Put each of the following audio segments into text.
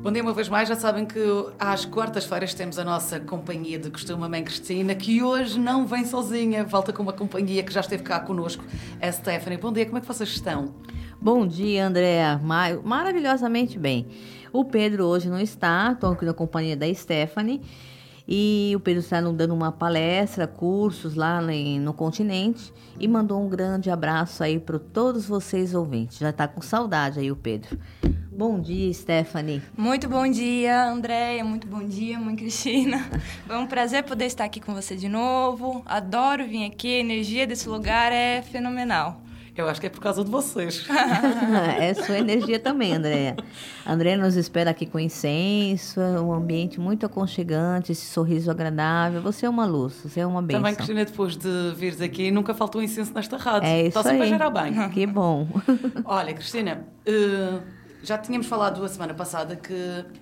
Bom dia uma vez mais, já sabem que às quartas-feiras temos a nossa companhia de costume, a Mãe Cristina, que hoje não vem sozinha, volta com uma companhia que já esteve cá connosco, a Stephanie. Bom dia, como é que vocês estão? Bom dia, Andréa. Maravilhosamente bem. O Pedro hoje não está, estou aqui na companhia da Stephanie, e o Pedro está dando uma palestra, cursos lá no continente, e mandou um grande abraço aí para todos vocês ouvintes. Já está com saudade aí o Pedro. Bom dia, Stephanie. Muito bom dia, Andréia. Muito bom dia, Mãe Cristina. É um prazer poder estar aqui com você de novo. Adoro vir aqui, a energia desse lugar é fenomenal. Eu acho que é por causa de vocês. É sua energia também, Andréia. A Andréia nos espera aqui com incenso, um ambiente muito aconchegante, esse sorriso agradável. Você é uma luz, você é uma bênção. Também, Cristina, depois de vires aqui, nunca faltou incenso nesta rádio. É isso Está sempre aí. a gerar bem. Que bom. Olha, Cristina, já tínhamos falado a semana passada que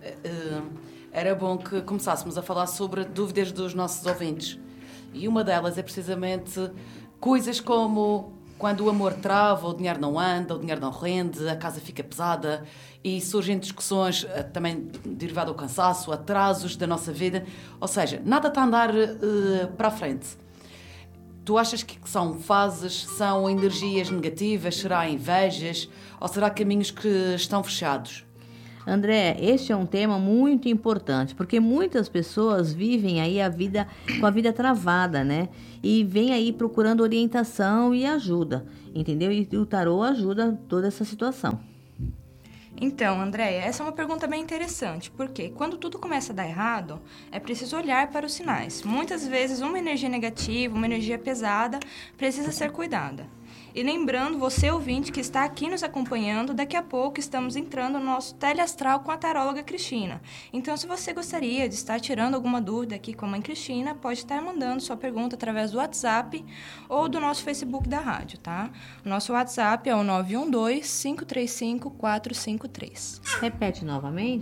era bom que começássemos a falar sobre dúvidas dos nossos ouvintes. E uma delas é precisamente coisas como quando o amor trava, o dinheiro não anda, o dinheiro não rende, a casa fica pesada e surgem discussões também derivado do cansaço, atrasos da nossa vida. Ou seja, nada está a andar para a frente. Tu achas que são fases, são energias negativas, será invejas ou será caminhos que estão fechados? André, este é um tema muito importante, porque muitas pessoas vivem aí com a vida travada, né? E vêm aí procurando orientação e ajuda, entendeu? E o tarô ajuda toda essa situação. Então, Andréia, essa é uma pergunta bem interessante, porque quando tudo começa a dar errado, é preciso olhar para os sinais. Muitas vezes uma energia negativa, uma energia pesada, precisa ser cuidada. E lembrando, você ouvinte que está aqui nos acompanhando, daqui a pouco estamos entrando no nosso teleastral com a taróloga Cristina. Então, se você gostaria de estar tirando alguma dúvida aqui com a Mãe Cristina, pode estar mandando sua pergunta através do WhatsApp ou do nosso Facebook da rádio, tá? O nosso WhatsApp é o 912-535-453. Repete novamente,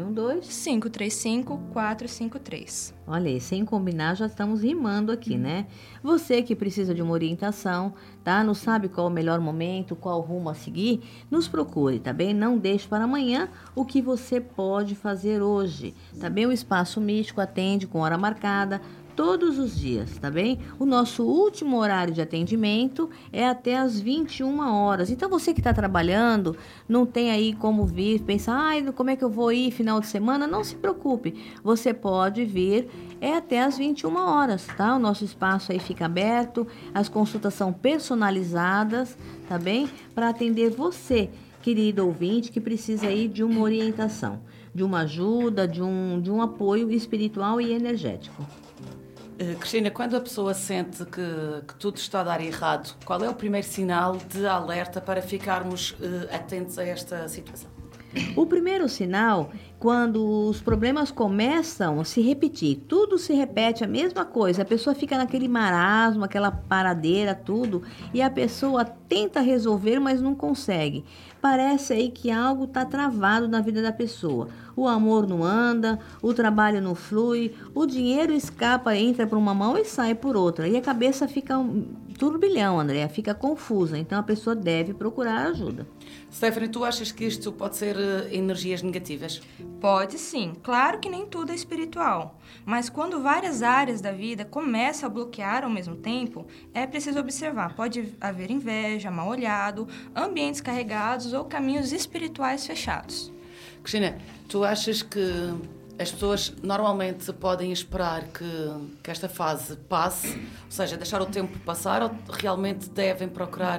535-453. Olha aí, sem combinar, já estamos rimando aqui, né? Você que precisa de uma orientação, tá? Não sabe qual o melhor momento, qual rumo a seguir, nos procure, tá bem? Não deixe para amanhã o que você pode fazer hoje, tá bem? O Espaço Místico atende com hora marcada, todos os dias, tá bem? O nosso último horário de atendimento é até às 21 horas. Então, você que está trabalhando, não tem aí como vir, pensar, como é que eu vou ir final de semana? Não se preocupe, você pode vir até às 21 horas, tá? O nosso espaço aí fica aberto, as consultas são personalizadas, tá bem? Para atender você, querido ouvinte, que precisa aí de uma orientação, de uma ajuda, de um apoio espiritual e energético. Cristina, quando a pessoa sente que tudo está a dar errado, qual é o primeiro sinal de alerta para ficarmos atentos a esta situação? O primeiro sinal, quando os problemas começam a se repetir, tudo se repete a mesma coisa, a pessoa fica naquele marasmo, aquela paradeira, tudo, e a pessoa tenta resolver, mas não consegue. Parece aí que algo está travado na vida da pessoa. O amor não anda, o trabalho não flui, o dinheiro escapa, entra por uma mão e sai por outra. E a cabeça fica um turbilhão, Andréa, fica confusa. Então a pessoa deve procurar ajuda. Stephanie, tu achas que isto pode ser energias negativas? Pode sim. Claro que nem tudo é espiritual. Mas quando várias áreas da vida começam a bloquear ao mesmo tempo, é preciso observar. Pode haver inveja, mal-olhado, ambientes carregados ou caminhos espirituais fechados. Cristina, tu achas que as pessoas normalmente podem esperar que esta fase passe, ou seja, deixar o tempo passar, ou realmente devem procurar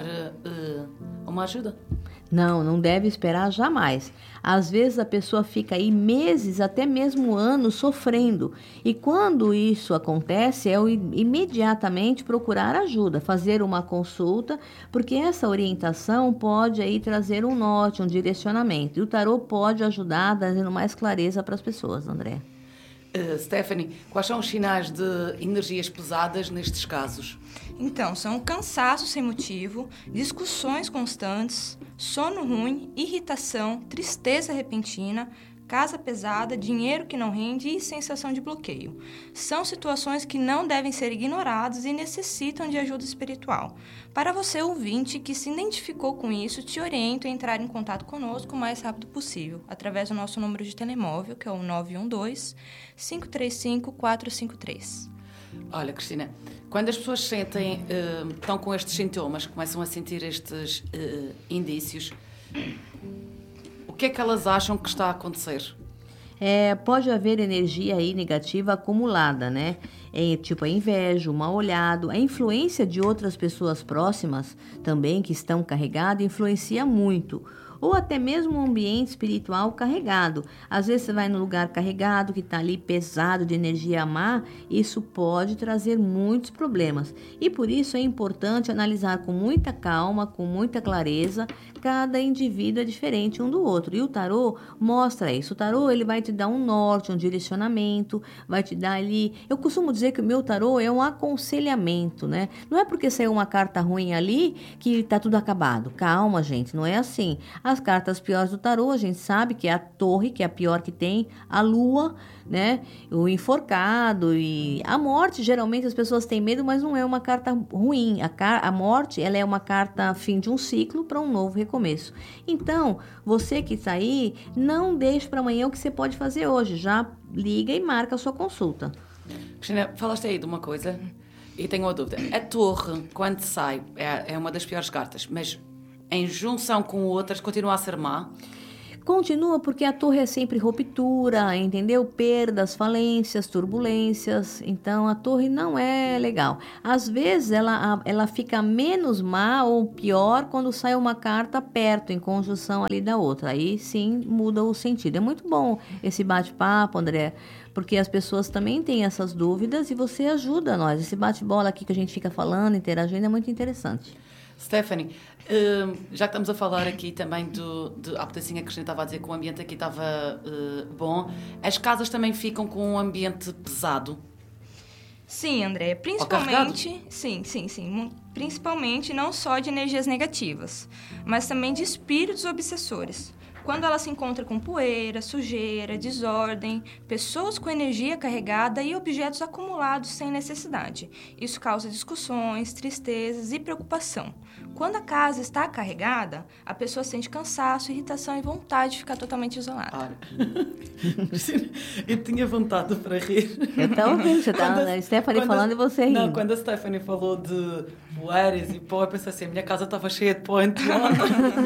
uma ajuda? Não deve esperar jamais. Às vezes a pessoa fica aí meses, até mesmo anos, sofrendo. E quando isso acontece, é imediatamente procurar ajuda, fazer uma consulta, porque essa orientação pode aí trazer um norte, um direcionamento. E o tarô pode ajudar, dando mais clareza para as pessoas, André. Stephanie, quais são os sinais de energias pesadas nestes casos? Então, são cansaço sem motivo, discussões constantes, sono ruim, irritação, tristeza repentina, casa pesada, dinheiro que não rende e sensação de bloqueio. São situações que não devem ser ignoradas e necessitam de ajuda espiritual. Para você, ouvinte, que se identificou com isso, te oriento a entrar em contato conosco o mais rápido possível, através do nosso número de telemóvel, que é o 912-535-453. Olha, Cristina, quando as pessoas sentem, estão com estes sintomas, começam a sentir estes indícios, o que é que elas acham que está a acontecer? Pode haver energia aí negativa acumulada, né? Tipo a inveja, o mal-olhado, a influência de outras pessoas próximas também que estão carregadas influencia muito. Ou até mesmo um ambiente espiritual carregado. Às vezes você vai num lugar carregado, que está ali pesado de energia má, isso pode trazer muitos problemas. E por isso é importante analisar com muita calma, com muita clareza, cada indivíduo é diferente um do outro. E o tarô mostra isso. O tarô ele vai te dar um norte, um direcionamento, vai te dar ali... Eu costumo dizer que o meu tarô é um aconselhamento, né? Não é porque saiu uma carta ruim ali que está tudo acabado. Calma, gente, não é assim. As cartas piores do tarô, a gente sabe que é a torre, que é a pior que tem, a lua, né? O enforcado e a morte. Geralmente as pessoas têm medo, mas não é uma carta ruim. A morte, ela é uma carta fim de um ciclo para um novo recomeço. Então, você que está aí, não deixe para amanhã o que você pode fazer hoje. Já liga e marca a sua consulta. Cristina, falaste aí de uma coisa e tenho uma dúvida. A torre, quando sai, é uma das piores cartas, mas em junção com outras, continua a ser má? Continua porque a torre é sempre ruptura, entendeu? Perdas, falências, turbulências. Então, a torre não é legal. Às vezes, ela fica menos má ou pior quando sai uma carta perto, em conjunção ali da outra. Aí, sim, muda o sentido. É muito bom esse bate-papo, André, porque as pessoas também têm essas dúvidas e você ajuda nós. Esse bate-bola aqui que a gente fica falando, interagindo, é muito interessante. Stephanie, já que estamos a falar aqui também há pedacinho a Cristina estava a dizer que o ambiente aqui estava bom, as casas também ficam com um ambiente pesado? Sim, André, principalmente... Sim. Principalmente não só de energias negativas, mas também de espíritos obsessores. Quando ela se encontra com poeira, sujeira, desordem, pessoas com energia carregada e objetos acumulados sem necessidade. Isso causa discussões, tristezas e preocupação. Quando a casa está carregada, a pessoa sente cansaço, irritação e vontade de ficar totalmente isolada. Eu tinha vontade para rir. Eu estava ouvindo, você estava a Stephanie falando e você rindo. Não, quando a Stephanie falou de poeiras e pó, eu pensei assim, a minha casa estava cheia de pó anteontem.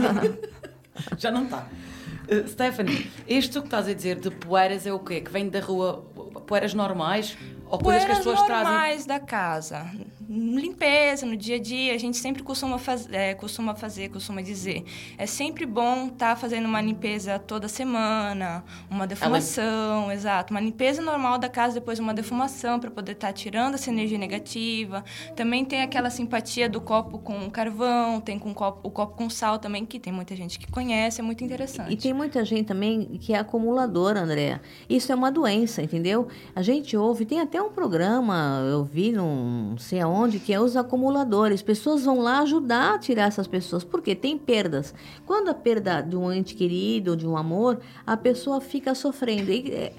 Já não está. Stephanie, isto que estás a dizer de poeiras é o quê? Que vem da rua, poeiras normais? Ou coisas que as pessoas trazem? Poeiras normais da casa. Limpeza no dia a dia, a gente sempre costuma dizer. É sempre bom estar fazendo uma limpeza toda semana, uma defumação, exato. Uma limpeza normal da casa, depois uma defumação para poder estar tirando essa energia negativa. Também tem aquela simpatia do copo com carvão, tem o copo com sal também, que tem muita gente que conhece, é muito interessante. E tem muita gente também que é acumuladora, Andréa. Isso é uma doença, entendeu? A gente ouve, tem até um programa, eu vi, não sei aonde, que é os acumuladores. Pessoas vão lá ajudar a tirar essas pessoas, porque tem perdas. Quando a perda de um ente querido, de um amor, a pessoa fica sofrendo. E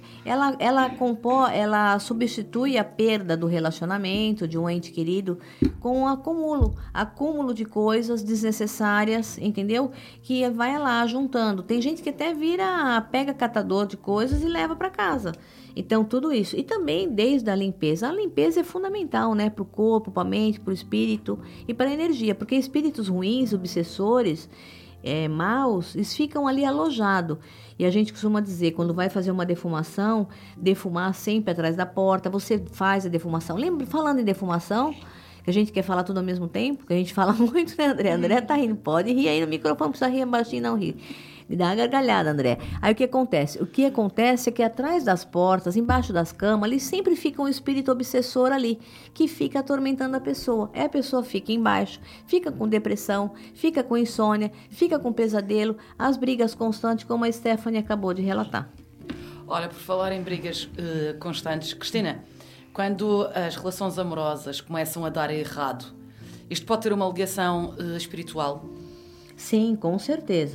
ela substitui a perda do relacionamento, de um ente querido, com um acúmulo de coisas desnecessárias, entendeu? Que vai lá juntando. Tem gente que até pega catador de coisas e leva para casa. Então, tudo isso. E também desde a limpeza. A limpeza é fundamental, né? Para o corpo, para a mente, para o espírito e para a energia. Porque espíritos ruins, obsessores, maus, eles ficam ali alojados. E a gente costuma dizer, quando vai fazer uma defumação, defumar sempre atrás da porta. Você faz a defumação. Lembra, falando em defumação, que a gente quer falar tudo ao mesmo tempo, que a gente fala muito, né, André? André tá rindo. Pode rir aí no microfone, precisa rir baixinho, não rir. Me dá uma gargalhada, André. Aí o que acontece? O que acontece é que atrás das portas, embaixo das camas, ali sempre fica um espírito obsessor ali, que fica atormentando a pessoa. Aí a pessoa fica embaixo, fica com depressão, fica com insônia, fica com pesadelo, as brigas constantes, como a Stephanie acabou de relatar. Olha, por falar em brigas constantes, Cristina, quando as relações amorosas começam a dar errado, isto pode ter uma ligação espiritual? Sim, com certeza.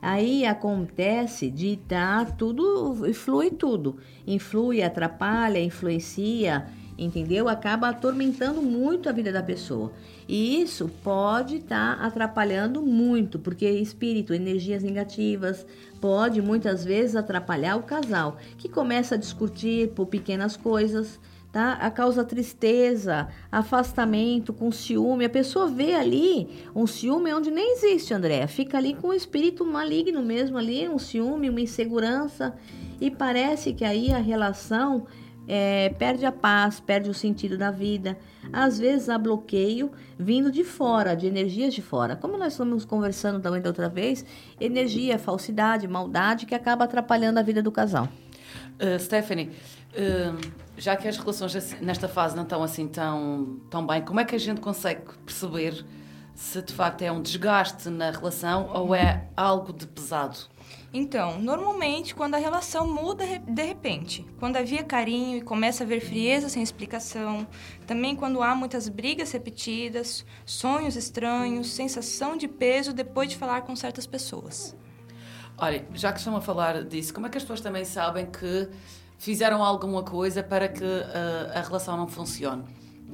Aí acontece de tudo, flui tudo. Influi, atrapalha, influencia, entendeu? Acaba atormentando muito a vida da pessoa. E isso pode estar atrapalhando muito, porque espírito, energias negativas, pode muitas vezes atrapalhar o casal, que começa a discutir por pequenas coisas, tá? A causa tristeza, afastamento, com ciúme. A pessoa vê ali um ciúme onde nem existe, Andréa. Fica ali com um espírito maligno mesmo ali, um ciúme, uma insegurança. E parece que aí a relação perde a paz, perde o sentido da vida. Às vezes há bloqueio vindo de fora, de energias de fora. Como nós estamos conversando também da outra vez, energia, falsidade, maldade que acaba atrapalhando a vida do casal. Stephanie, já que as relações nesta fase não estão assim tão bem, como é que a gente consegue perceber se de facto é um desgaste na relação ou é algo de pesado? Então, normalmente, quando a relação muda de repente, quando havia carinho e começa a haver frieza sem explicação, também quando há muitas brigas repetidas, sonhos estranhos, sensação de peso depois de falar com certas pessoas. Olha, já que estão a falar disso, como é que as pessoas também sabem que fizeram alguma coisa para que a relação não funcione?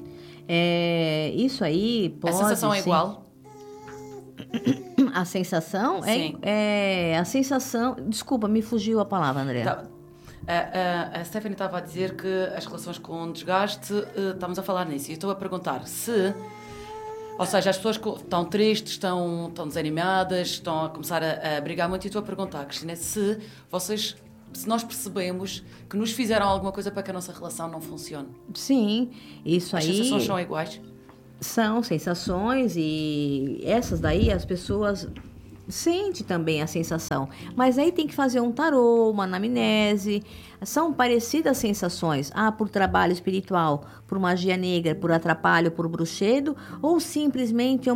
Isso aí pode... A sensação é igual? A sensação? Sim. A sensação... Desculpa, me fugiu a palavra, André. Tá. A Stephanie estava a dizer que as relações com desgaste, estamos a falar nisso. E eu estou a perguntar se... Ou seja, as pessoas estão tristes, estão desanimadas, estão a começar a brigar muito. E estou a perguntar, Cristina, se nós percebemos que nos fizeram alguma coisa para que a nossa relação não funcione. Sim, isso aí... As sensações são iguais? São sensações e essas daí as pessoas sentem também a sensação. Mas aí tem que fazer um tarô, uma anamnese. São parecidas sensações. Por trabalho espiritual, por magia negra, por atrapalho, por bruxedo, ou simplesmente